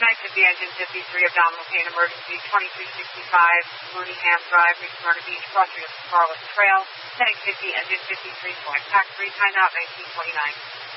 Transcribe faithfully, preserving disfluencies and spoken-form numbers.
nine fifty, engine fifty-three, abdominal pain emergency, twenty-three sixty-five, Mooneyham Drive, reaching Myrna Beach, crossing of Scarlet Trail, heading fifty, engine fifty-three, select tax three, timeout nineteen twenty-nine.